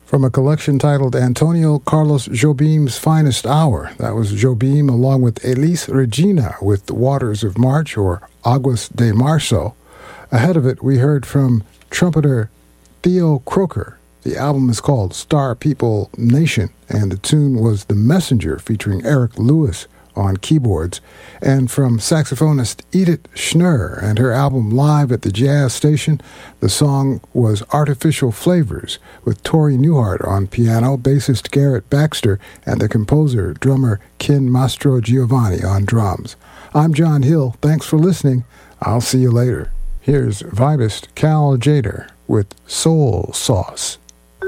From a collection titled Antonio Carlos Jobim's Finest Hour. That was Jobim along with Elis Regina with The Waters of March, or Aguas de Marzo. Ahead of it, we heard from trumpeter Theo Croker. The album is called Star People Nation, and the tune was The Messenger featuring Eric Lewis on keyboards, and from saxophonist Edith Schnurr and her album Live at the Jazz Station. The song was Artificial Flavors with Tori Newhart on piano, bassist Garrett Baxter, and the composer, drummer Ken Mastro Giovanni on drums. I'm John Hill. Thanks for listening. I'll see you later. Here's vibist Cal Jader with Soul Sauce.